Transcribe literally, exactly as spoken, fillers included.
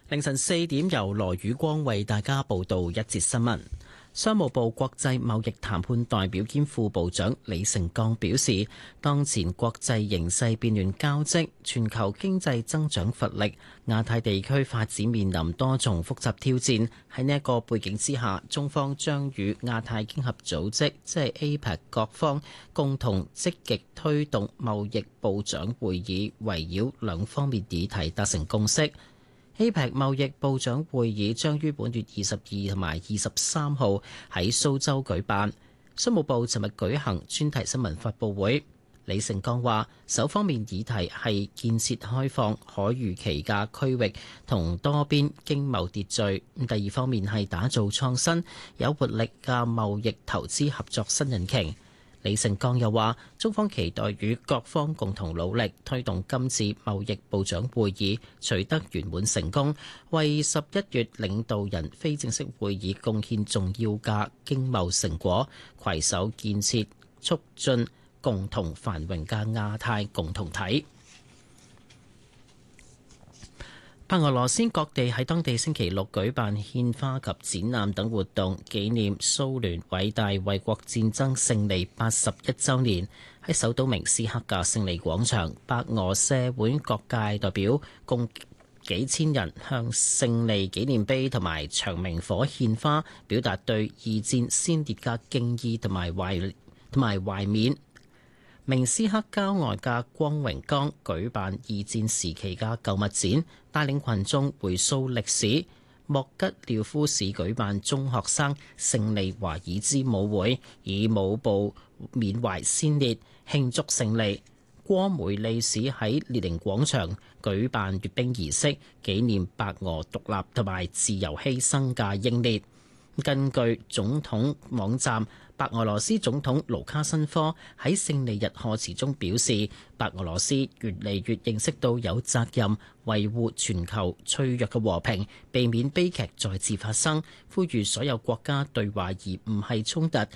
凌晨四點由羅宇光為大家報道一節新聞。商務部國際貿易談判代表兼副部長李成鋼表示，當前國際形勢變亂交織，全球經濟增長乏力，亞太地區發展面臨多重複雜挑戰。喺呢一個背景之下，中方將與亞太經合組織，即係 A P E C 各方共同積極推動貿易部長會議，圍繞兩方面議題達成共識。A P E C 貿易部長會議將於本月二十二同埋二十三號喺蘇州舉辦。商務部尋日舉行專題新聞發佈會，李成鋼話：首方面議題係建設開放、可預期嘅區域同多邊經貿秩序；第二方面係打造創新、有活力嘅貿易投資合作新引擎。李成鋼又話：中方期待與各方共同努力，推動今次貿易部長會議取得圓滿成功，為十一月領導人非正式會議貢獻重要嘅經貿成果，攜手建設促進共同繁榮嘅亞太共同體。白俄羅斯各地喺當地星期六舉辦獻花及展覽等活動，紀念蘇聯偉大衛國戰爭勝利八十一週年。喺首都明斯克嘅勝利廣場，白俄社會各界代表共幾千人向勝利紀念碑同埋長明火獻花，表達對二戰先烈嘅敬意同埋懷同埋懷緬。明斯克郊外嘅光榮崗舉辦二戰時期嘅舊物展，帶領群眾回溯歷史。莫吉廖夫市舉辦中學生勝利華爾茲舞會，以舞步緬懷先烈，慶祝勝利。戈梅利市喺列寧廣場舉辦閱兵儀式，紀念白俄獨立同埋自由犧牲嘅英烈。根據總統網站，白俄羅斯總統盧卡申科喺勝利日賀詞中表示，白俄羅斯越嚟越認識到有責任維護全球脆弱嘅和平，避免悲劇再次發生，呼籲所有國家對話而唔係衝突，